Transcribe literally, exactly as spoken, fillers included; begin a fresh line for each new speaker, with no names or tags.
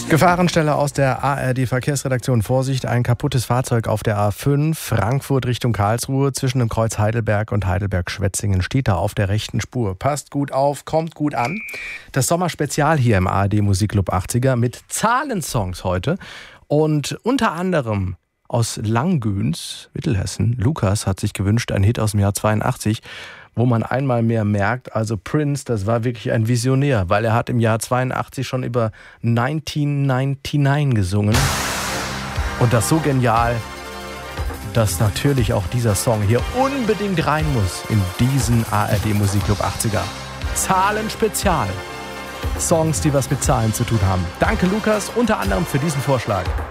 Gefahrenstelle aus der A R D-Verkehrsredaktion. Vorsicht, ein kaputtes Fahrzeug auf der A fünf, Frankfurt Richtung Karlsruhe. Zwischen dem Kreuz Heidelberg und Heidelberg-Schwetzingen steht da auf der rechten Spur. Passt gut auf, kommt gut an. Das Sommerspezial hier im A R D-Musikclub achtziger mit Zahlensongs heute. Und unter anderem aus Langgöns, Mittelhessen. Lukas hat sich gewünscht, ein Hit aus dem Jahr zweiundachtzig, wo man einmal mehr merkt, also Prince, das war wirklich ein Visionär, weil er hat im Jahr zweiundachtzig schon über neunzehnhundertneunundneunzig gesungen. Und das so genial, dass natürlich auch dieser Song hier unbedingt rein muss in diesen A R D-Musikclub achtziger. Zahlenspezial. Songs, die was mit Zahlen zu tun haben. Danke, Lukas, unter anderem für diesen Vorschlag.